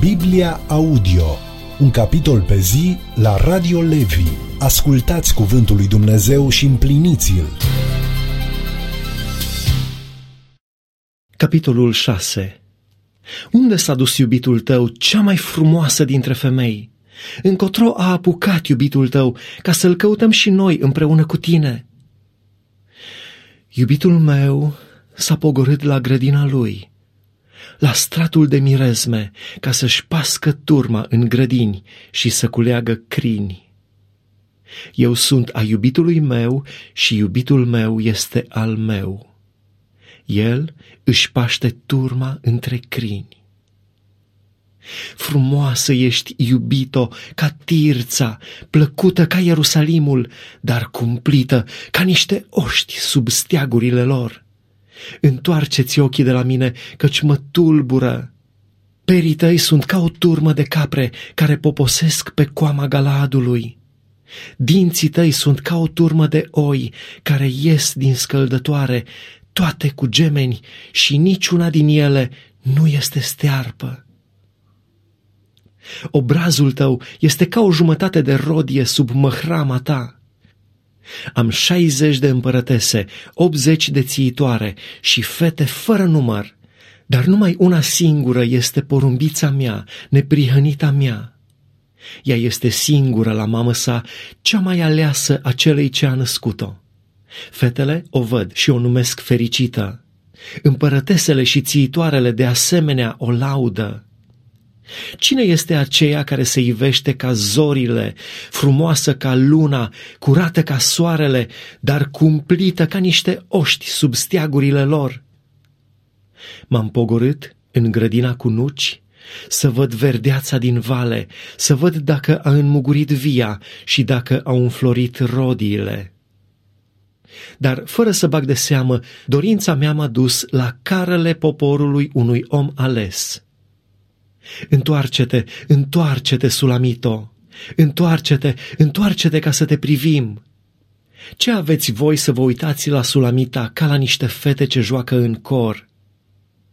Biblia Audio, un capitol pe zi la Radio Levi. Ascultați cuvântul lui Dumnezeu și împliniți-l. Capitolul 6. Unde s-a dus iubitul tău, cea mai frumoasă dintre femei? Încotro a apucat iubitul tău, ca să-l căutăm și noi împreună cu tine? Iubitul meu s-a pogorât la grădina lui, la stratul de mirezme, ca să-și pască turma în grădini și să culeagă crini. Eu sunt a iubitului meu și iubitul meu este al meu. El își paște turma între crini. Frumoasă ești, iubito, ca Tirța, plăcută ca Ierusalimul, dar cumplită ca niște oști sub steagurile lor. Întoarceți ochii de la mine, căci mă tulbură. Perii tăi sunt ca o turmă de capre care poposesc pe coama Galaadului. Dinții tăi sunt ca o turmă de oi care ies din scăldătoare, toate cu gemeni, și niciuna din ele nu este stearpă. Obrazul tău este ca o jumătate de rodie sub măhrama ta. Am 60 de împărătese, 80 de țiitoare și fete fără număr, dar numai una singură este porumbița mea, neprihănita mea. Ea este singură la mamă sa, cea mai aleasă a celei ce a născut-o. Fetele o văd și o numesc fericită. Împărătesele și țiitoarele de asemenea o laudă. Cine este aceea care se ivește ca zorile, frumoasă ca luna, curată ca soarele, dar cumplită ca niște oști sub steagurile lor? M-am pogorât în grădina cu nuci să văd verdeața din vale, să văd dacă a înmugurit via și dacă au înflorit rodiile. Dar, fără să bag de seamă, dorința mea m-a dus la carele poporului unui om ales. Întoarce-te, întoarce-te, Sulamito! Întoarce-te, întoarce-te ca să te privim! Ce aveți voi să vă uitați la Sulamita ca la niște fete ce joacă în cor?